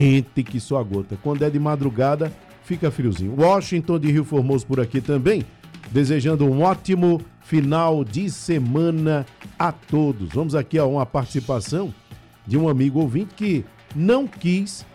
quente que só a gota. Quando é de madrugada, fica friozinho. Washington de Rio Formoso por aqui também, desejando um ótimo final de semana a todos. Vamos aqui a uma participação de um amigo ouvinte que não quis